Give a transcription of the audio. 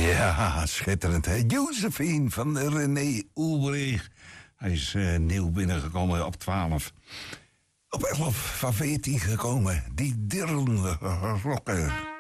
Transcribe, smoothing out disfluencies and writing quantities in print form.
Ja, schitterend, hè? Josephine van René Ulrich. Hij is nieuw binnengekomen op 12. Op 11 van 14 gekomen. Die dirrende rokken.